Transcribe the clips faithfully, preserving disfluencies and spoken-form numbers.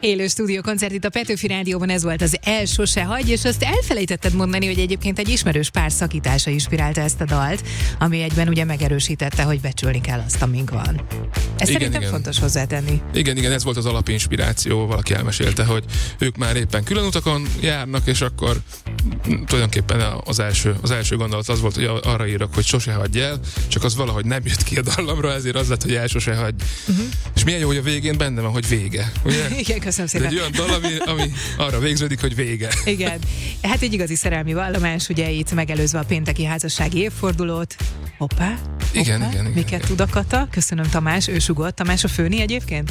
Élő stúdiókoncert itt a Petőfi Rádióban, ez volt az El sose hagy, és azt elfelejtetted mondani, hogy egyébként egy ismerős pár szakítása inspirálta ezt a dalt, ami egyben ugye megerősítette, hogy becsülni kell azt, amink van. Ez igen, szerintem igen. fontos hozzátenni. Igen, igen, ez volt az alapinspiráció, valaki elmesélte, hogy ők már éppen külön utakon járnak, és akkor tulajdonképpen az első, az első gondolat az volt, hogy arra írok, hogy sose hagyj el, csak az valahogy nem jött ki a dallamra, ezért az lett, hogy el sose hagyj. Uh-huh. És milyen jó, hogy a végén benne van, hogy vége. Ugye? Igen, köszönöm szépen. Ez egy olyan dal, ami, ami arra végződik, hogy vége. Igen. Hát egy igazi szerelmi vallomás, ugye itt megelőzve a pénteki házassági évfordulót. Hoppá, hoppá. Igen, igen, igen. Miket igen. tud a Kata? Köszönöm, Tamás, ő sugott. Tamás a főni egyébként?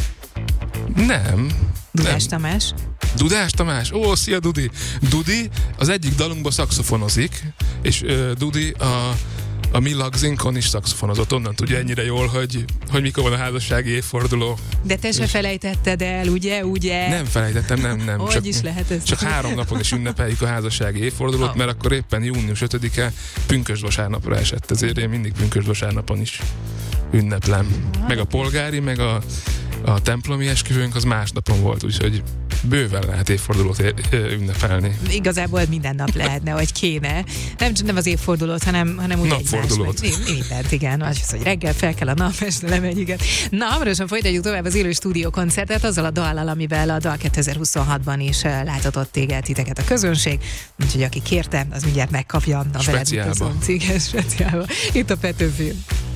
Nem. Dudás nem. Tamás. Dudás Tamás? Ó, szia Dudi! Dudi az egyik dalunkban szaxofonozik, és uh, Dudi a a mi lagzinkon is szaxofonozott, onnan tudja ennyire jól, hogy, hogy mikor van a házassági évforduló. De te se felejtetted el, ugye, ugye? Nem felejtettem, nem, nem. Hogy csak, is lehet ez? Csak három napon is ünnepeljük a házassági évfordulót, oh. mert akkor éppen június ötödike pünkösd vasárnapra esett, ezért én mindig pünkösd vasárnapon is ünneplem. Ah. Meg a polgári, meg a, a templomi esküvőnk az másnapon volt, úgyhogy bőven lehet évfordulót é- ünnepelni. Igazából minden nap lehetne, vagy kéne. Nem, nem az évfordulót, hanem, hanem úgy napfordulót. Mindent, igen. Az, hogy reggel fel kell a nap, este lemegy, igen. Na, hamarosan folytatjuk tovább az élő stúdiókoncertet azzal a dallal, amivel a dal kétezer-huszonhatban is látatott téged, titeket a közönség. Úgyhogy aki kérte, az mindjárt megkapja a veled utazó céges speciálba. Itt a Petőfi.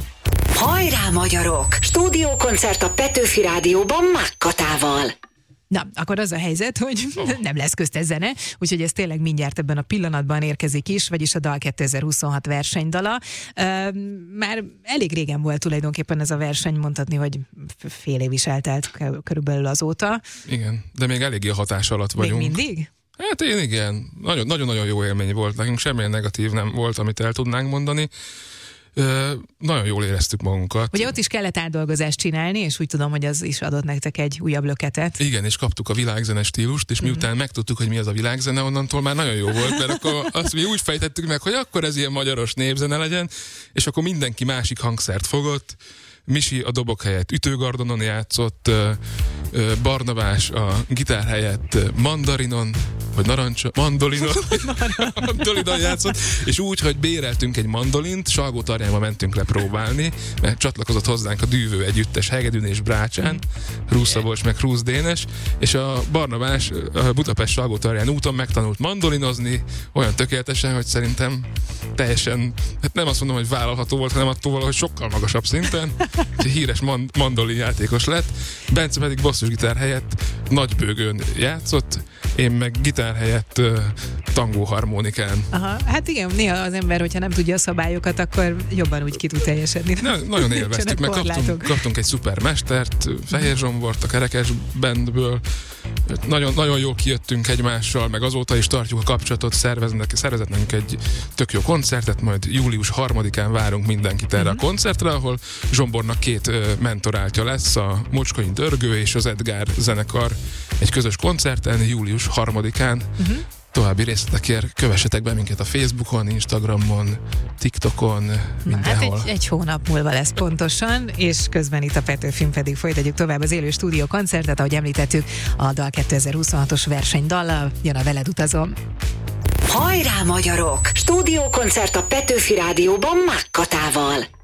Hajrá, magyarok! Stúdiókoncert a Petőfi Rádióban Mákkatával. Na, akkor az a helyzet, hogy oh. nem lesz köztes zene, úgyhogy ez tényleg mindjárt ebben a pillanatban érkezik is, vagyis a dal kétezer-huszonhat versenydala. Már elég régen volt tulajdonképpen ez a verseny, mondhatni, hogy fél év is eltelt körülbelül azóta. Igen, de még eléggé a hatás alatt vagyunk. Még mindig? Hát én igen. Nagyon-nagyon jó élmény volt nekünk, semmilyen negatív nem volt, amit el tudnánk mondani. Ö, nagyon jól éreztük magunkat. Ugye ott is kellett átdolgozást csinálni, és úgy tudom, hogy az is adott nektek egy újabb löketet. Igen, és kaptuk a világzene stílust, és miután mm. megtudtuk, hogy mi az a világzene, onnantól már nagyon jó volt, mert akkor azt mi úgy fejtettük meg, hogy akkor ez ilyen magyaros népzene legyen, és akkor mindenki másik hangszert fogott. Misi a dobok helyett ütőgardonon játszott, Barnabás a gitár helyett mandarinon, vagy narancs, mandolinon, mandolinon játszott, és úgy, hogy béreltünk egy mandolint, Salgótarjánba mentünk lepróbálni, mert csatlakozott hozzánk a Dűvő együttes Hegedűn és Brácsán, Hrúz Szabolcs meg Hrúz Dénes, és a Barnabás a Budapest Salgótarján úton megtanult mandolinozni, olyan tökéletesen, hogy szerintem teljesen, hát nem azt mondom, hogy vállalható volt, hanem attól valahogy sokkal magasabb szinten, egy híres mand- mandolin játékos lett. Bence pedig basszusgitár helyett nagybőgőn játszott, én meg gitár helyett uh, tangóharmonikán. Aha, hát igen, néha az ember, hogyha nem tudja a szabályokat, akkor jobban úgy ki tud teljesedni. Na, nagyon élveztük, meg kaptunk, kaptunk egy szuper mestert, Fehér Zsombort a Kerekes Bandből. Nagyon, nagyon jól kijöttünk egymással, meg azóta is tartjuk a kapcsolatot, szerveznek, szervezett nekünk egy tök jó koncertet, majd július harmadikán várunk mindenkit erre uh-huh. a koncertre, ahol Zsombornak két uh, mentoráltja lesz, a Mocskonyi Dörgő és az Edgár zenekar egy közös koncerten július harmadikán. Uh-huh. További részletekért kövessetek be minket a Facebookon, Instagramon, TikTokon, mindenhol. Hát egy, egy hónap múlva lesz pontosan, és közben itt a Petőfin pedig folytatjuk tovább az élő stúdió koncertet, ahogy említettük, a dal kétezer-huszonhatos versenydallal, jön a Veled utazom. Hajrá, magyarok! Stúdiókoncert a Petőfi Rádióban Mákkatával.